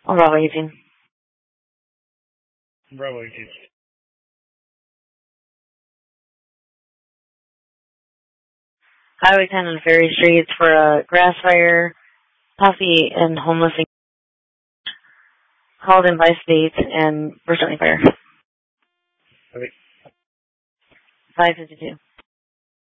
Bravo 18. Bravo 18. Highway 10 and Ferry Streets for a grass fire, posse, and homeless called in by state and we're starting fire. Okay. 552.